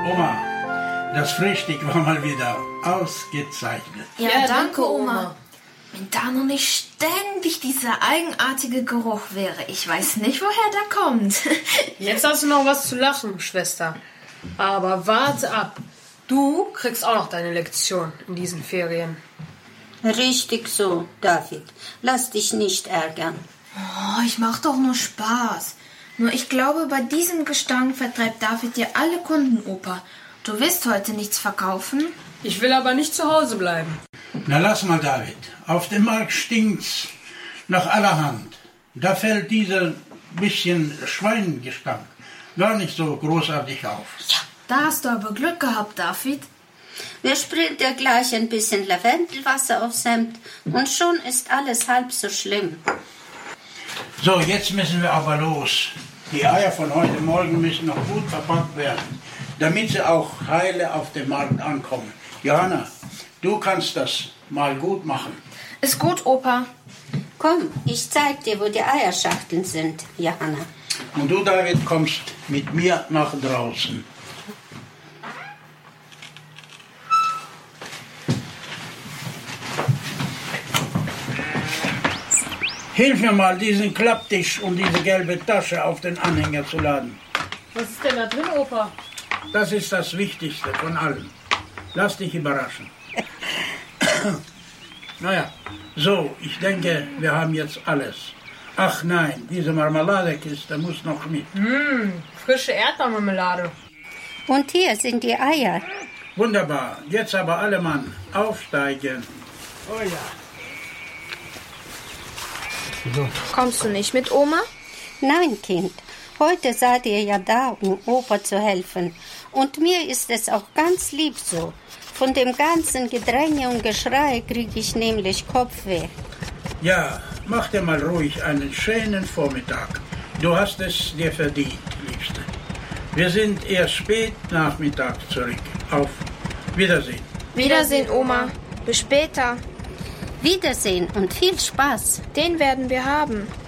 Oma, das Frühstück war mal wieder ausgezeichnet. Ja, danke, Oma. Wenn da noch nicht ständig dieser eigenartige Geruch wäre. Ich weiß nicht, woher der kommt. Jetzt hast du noch was zu lachen, Schwester. Aber warte ab. Du kriegst auch noch deine Lektion in diesen Ferien. Richtig so, David. Lass dich nicht ärgern. Oh, ich mach doch nur Spaß. Nur ich glaube, bei diesem Gestank vertreibt David dir alle Kunden, Opa. Du willst heute nichts verkaufen? Ich will aber nicht zu Hause bleiben. Na lass mal, David. Auf dem Markt stinkt's nach allerhand. Da fällt dieser bisschen Schweingestank gar nicht so großartig auf. Ja, da hast du aber Glück gehabt, David. Wir sprühen dir gleich ein bisschen Lavendelwasser aufs Hemd und schon ist alles halb so schlimm. So, jetzt müssen wir aber los. Die Eier von heute Morgen müssen noch gut verpackt werden, damit sie auch heile auf dem Markt ankommen. Johanna, du kannst das mal gut machen. Ist gut, Opa. Komm, ich zeig dir, wo die Eierschachteln sind, Johanna. Und du, David, kommst mit mir nach draußen. Hilf mir mal, diesen Klapptisch und diese gelbe Tasche auf den Anhänger zu laden. Was ist denn da drin, Opa? Das ist das Wichtigste von allem. Lass dich überraschen. Naja, so, ich denke, wir haben jetzt alles. Ach nein, diese Marmeladekiste muss noch mit. Frische Erdbeermarmelade. Und hier sind die Eier. Wunderbar, jetzt aber alle Mann aufsteigen. Oh ja. So. Kommst du nicht mit, Oma? Nein, Kind. Heute seid ihr ja da, um Opa zu helfen. Und mir ist es auch ganz lieb so. Von dem ganzen Gedränge und Geschrei kriege ich nämlich Kopfweh. Ja, mach dir mal ruhig einen schönen Vormittag. Du hast es dir verdient, Liebste. Wir sind erst spät Nachmittag zurück. Auf Wiedersehen. Wiedersehen, Oma. Bis später. Wiedersehen und viel Spaß. Den werden wir haben.